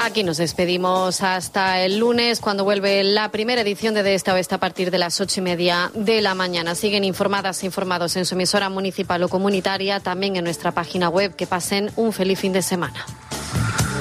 Aquí nos despedimos hasta el lunes, cuando vuelve la primera edición de Esta Oeste a partir de las 8:30 de la mañana. Siguen informadas e informados en su emisora municipal o comunitaria, también en nuestra página web. Que pasen un feliz fin de semana.